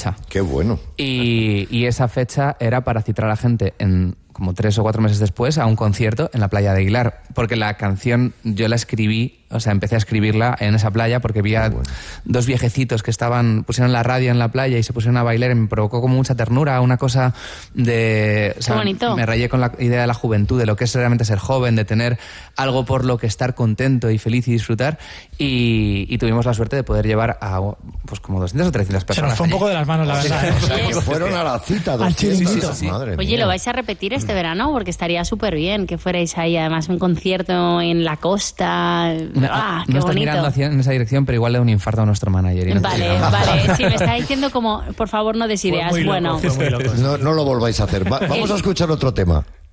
fecha. ¡Qué bueno! Y esa fecha era para citar a la gente en como 3 o 4 meses después a un concierto en la playa de Aguilar, porque la canción yo la escribí, o sea, empecé a escribirla en esa playa porque vi a dos viejecitos que pusieron la radio en la playa y se pusieron a bailar y me provocó como mucha ternura, una cosa de... O sea, qué bonito. Me rayé con la idea de la juventud, de lo que es realmente ser joven, de tener algo por lo que estar contento y feliz y disfrutar, y tuvimos la suerte de poder llevar a pues como 200 o 300 Se personas. nos fue un poco de las manos, la verdad. O sea, que fueron a la cita, Al 200. chiringuito. Sí. Madre Oye, mía. ¿lo vais a repetir este verano? Porque estaría súper bien que fuerais ahí, además, un concierto en la costa. ¡Qué no estás bonito! mirando en esa dirección, pero igual le da un infarto a nuestro manager. Y no te Vale, digo. vale. Sí, me está diciendo como, por favor, no des ideas. Fue muy loco, Bueno, fue muy loco. No lo volváis a hacer. Vamos a escuchar otro tema.